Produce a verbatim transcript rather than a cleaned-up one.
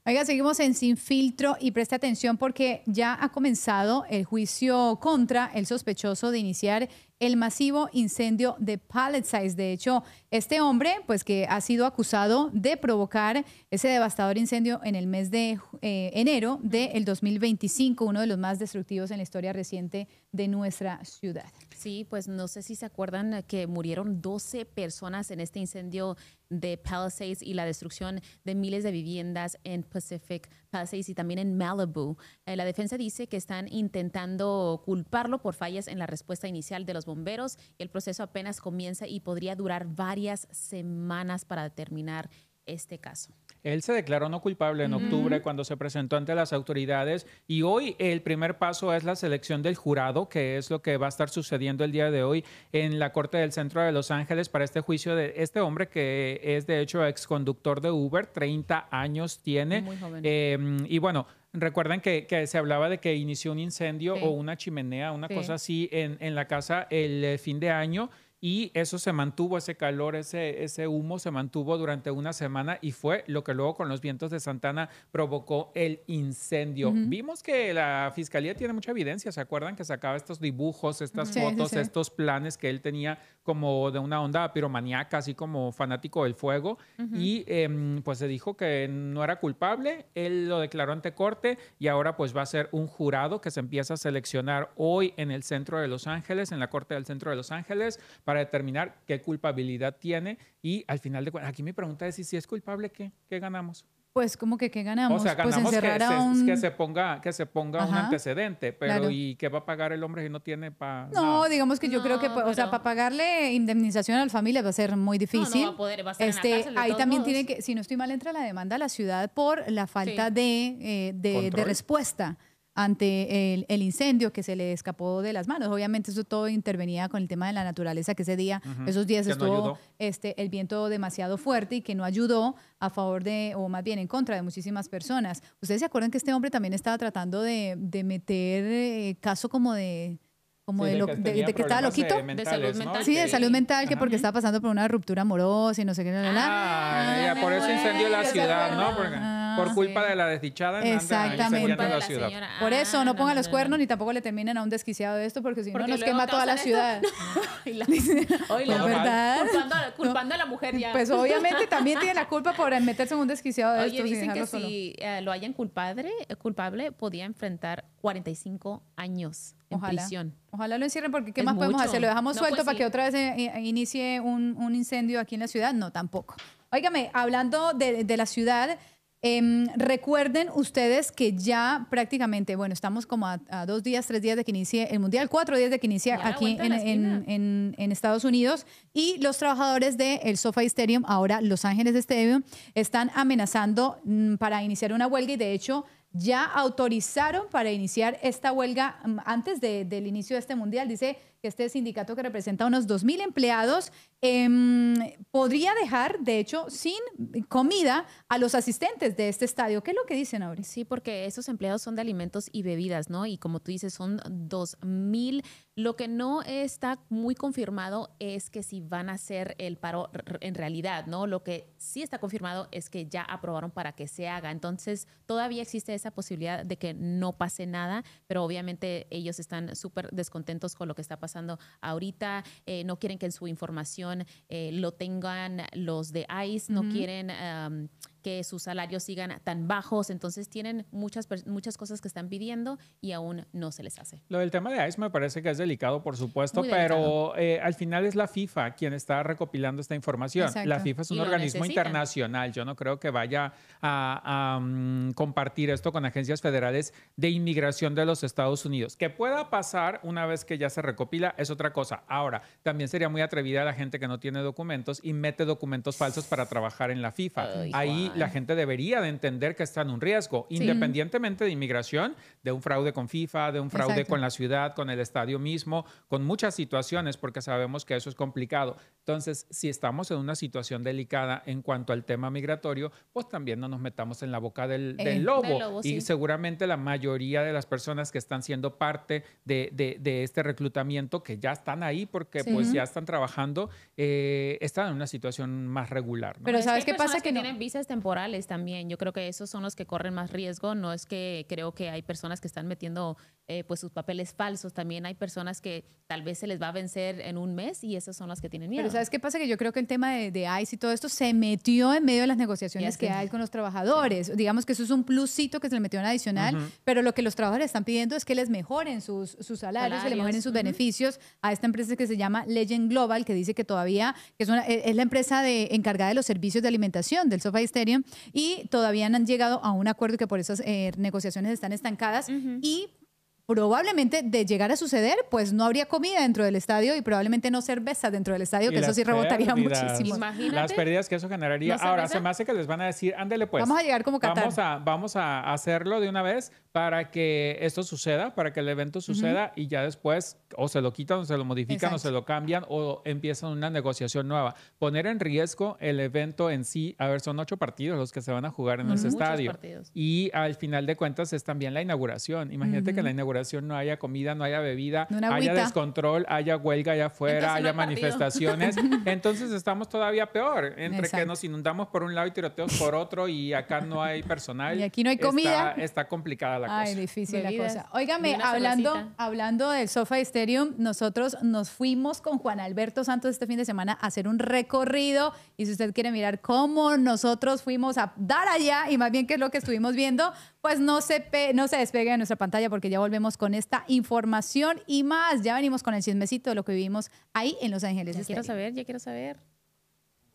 Oiga, seguimos en Sin Filtro y preste atención porque ya ha comenzado el juicio contra el sospechoso de iniciar el masivo incendio de Palisades. De hecho, este hombre, pues que ha sido acusado de provocar ese devastador incendio en el mes de eh, enero del dos mil veinticinco, uno de los más destructivos en la historia reciente de nuestra ciudad. Sí, pues no sé si se acuerdan que murieron doce personas en este incendio de Palisades y la destrucción de miles de viviendas en Pacific Palisades y también en Malibu. Eh, la defensa dice que están intentando culparlo por fallas en la respuesta inicial de los bomberos. El proceso apenas comienza y podría durar varias semanas para determinar este caso. Él se declaró no culpable en octubre cuando se presentó ante las autoridades y hoy el primer paso es la selección del jurado, que es lo que va a estar sucediendo el día de hoy en la Corte del Centro de Los Ángeles para este juicio de este hombre que es de hecho exconductor de Uber, treinta años tiene. Muy joven. Eh, y bueno, recuerden que, que se hablaba de que inició un incendio Sí. o una chimenea, una Sí. cosa así en, en la casa el eh, fin de año. Y eso se mantuvo, ese calor, ese, ese humo se mantuvo durante una semana y fue lo que luego con los vientos de Santana provocó el incendio. Uh-huh. Vimos que la fiscalía tiene mucha evidencia, ¿se acuerdan? Que sacaba estos dibujos, estas Uh-huh. Sí, fotos, sí, sí. estos planes que él tenía como de una onda piromaníaca, así como fanático del fuego. Uh-huh. Y eh, pues se dijo que no era culpable, él lo declaró ante corte y ahora pues va a ser un jurado que se empieza a seleccionar hoy en el centro de Los Ángeles, en la Corte del Centro de Los Ángeles, para determinar qué culpabilidad tiene y al final de cuentas, aquí mi pregunta es, ¿y si es culpable qué? ¿Qué ganamos? Pues como que ¿qué ganamos? O sea, pues ganamos que, encerrar a se, un... que se ponga, que se ponga un Ajá. antecedente, pero Claro. ¿y qué va a pagar el hombre si no tiene para No, digamos que yo No, creo que, pues, o sea, pero- para pagarle indemnización a la familia va a ser muy difícil. No, no va a poder, va a estar en la este, cárcel de ahí todos también modos. tiene que, si no estoy mal, entra la demanda a la ciudad por la falta Sí. de, eh, de, de ¿Control? respuesta ante el, el incendio que se le escapó de las manos. Obviamente eso todo intervenía con el tema de la naturaleza, que ese día, Ujú, esos días que no estuvo ayudó. este, el viento demasiado fuerte y que no ayudó a favor de, o más bien en contra de muchísimas personas. ¿Ustedes se acuerdan que este hombre también estaba tratando de, de meter eh, caso como de... Como Sí, de, de lo- que de- tenía de que estaba problemas, loquito? eh, mentales, salud ¿no? mental. Sí, de Que- salud mental, que Ajá. porque estaba pasando por una ruptura amorosa y no sé qué, la, la, la. Ah, ya me por eso incendió la acuerdo. ciudad, ¿no? Porque, Ah, por culpa sí. de la desdichada anda Exactamente. incendiando Culpa de la la ciudad. señora. Por eso Ah, no pongan los no, cuernos no. ni tampoco le terminen a un desquiciado de esto, porque si no Porque nos luego quema toda la causan ciudad. esto. Y la- Hoy la Pues, ¿verdad? culpando, a- culpando a la mujer ya. Pues obviamente también tiene la culpa por meterse en un desquiciado de Oye, estos y dicen que dejarlo solo. si eh, lo hayan culpable, culpable, podía enfrentar cuarenta y cinco años en Ojalá. prisión. Ojalá lo encierren, porque ¿qué Es más podemos mucho. hacer? ¿Lo dejamos No, suelto pues para sí. que otra vez eh, eh, inicie un, un incendio aquí en la ciudad? No, tampoco. Óigame, hablando de, de la ciudad, em, recuerden ustedes que ya prácticamente, bueno, estamos como a, a dos días, tres días de que inicie el Mundial, cuatro días de que inicie Ya a la aquí vuelta de en, la esquina. en, en, en Estados Unidos, y los trabajadores del SoFi Stadium, ahora Los Ángeles Stadium, están amenazando mm, para iniciar una huelga y de hecho ya autorizaron para iniciar esta huelga mm, antes de- del inicio de este mundial. Dice que este sindicato, que representa a unos dos mil empleados, em, podría dejar, de hecho, sin comida a los asistentes de este estadio. ¿Qué es lo que dicen ahora? Sí, porque esos empleados son de alimentos y bebidas, ¿no? Y como tú dices, son dos mil. Lo que no está muy confirmado es que si van a hacer el paro r- en realidad, ¿no? Lo que sí está confirmado es que ya aprobaron para que se haga. Entonces, todavía existe esa posibilidad de que no pase nada, pero obviamente ellos están súper descontentos con lo que está pasando ahorita. Eh, no quieren que en su información eh, lo tengan los de ICE, no Ujú. quieren um, que sus salarios sigan tan bajos. Entonces, tienen muchas, pers- muchas cosas que están pidiendo y aún no se les hace. Lo del tema de ICE me parece que es delicado, por supuesto, Muy pero eh, al final es la FIFA quien está recopilando esta información. Exacto. La FIFA es un Y lo organismo necesitan. internacional. Yo no creo que vaya a, a, mm, compartir esto con agencias federales de inmigración de los Estados Unidos. Que pueda pasar una vez que ya se recopila es otra cosa. Ahora, también sería muy atrevida la gente que no tiene documentos y mete documentos falsos para trabajar en la FIFA. Ay, Ahí Juan. la gente debería de entender que está en un riesgo, independientemente de inmigración, de un fraude con FIFA, de un fraude Exacto. con la ciudad, con el estadio mismo, con muchas situaciones, porque sabemos que eso es complicado. Entonces, si estamos en una situación delicada en cuanto al tema migratorio, pues también no nos metamos en la boca del, Eh, del lobo. del lobo, Y sí. seguramente la mayoría de las personas que están siendo parte de, de- de este reclutamiento siento que ya están ahí porque Sí. pues ya están trabajando, eh, están en una situación más regular, ¿no? Pero Es ¿sabes hay qué pasa? personas Que que no- tienen visas temporales también. Yo creo que esos son los que corren más riesgo. No es que creo que hay personas que están metiendo eh, pues sus papeles falsos. También hay personas que tal vez se les va a vencer en un mes y esas son las que tienen miedo. Pero ¿sabes qué pasa? Que yo creo que el tema de, de ICE y todo esto se metió en medio de las negociaciones Ya que sé. hay con los trabajadores. Digamos que eso es un plusito que se le metió en adicional, pero lo que los trabajadores están pidiendo es que les mejoren sus, sus salarios, que les Salarios, mejoren sus ujú. beneficios a esta empresa que se llama Legend Global, que dice que todavía que es, una- es la empresa de, encargada de los servicios de alimentación del SoFi Stadium y todavía no han llegado a un acuerdo, que por esas eh, negociaciones están estancadas y probablemente de llegar a suceder, pues no habría comida dentro del estadio y probablemente no cerveza dentro del estadio, Y que eso las sí rebotaría pérdidas, muchísimo. Imagínate. Las pérdidas que eso generaría. ¿No Ahora, cerveza? se me hace que les van a decir, ándale pues. Vamos a llegar como Qatar. Vamos a, vamos a hacerlo de una vez para que esto suceda, para que el evento suceda y ya después o se lo quitan o se lo modifican Exacto. o se lo cambian o empiezan una negociación nueva. Poner en riesgo el evento en sí. A ver, son ocho partidos los que se van a jugar en ese Muchos estadio. partidos. Y al final de cuentas es también la inauguración. Imagínate que en la inauguración no haya comida, no haya bebida, Una haya agüita. descontrol, haya huelga allá afuera, Entonces no haya hay partido. manifestaciones. Entonces estamos todavía peor, entre que Exacto. nos inundamos por un lado y tiroteos por otro y acá no hay personal. Y aquí no hay Está- comida. Está, complicada la Ay, cosa. difícil Bebidas. la cosa. Óigame, Y una hablando, cervecita. hablando del SoFi Stadium, nosotros nos fuimos con Juan Alberto Santos este fin de semana a hacer un recorrido. Y si usted quiere mirar cómo nosotros fuimos a dar allá y más bien qué es lo que estuvimos viendo, pues no se, pe- no se despegue de nuestra pantalla porque ya volvemos con esta información y más. Ya venimos con el chismecito de lo que vivimos ahí en Los Ángeles. Ya quiero Stadium. saber, ya quiero saber.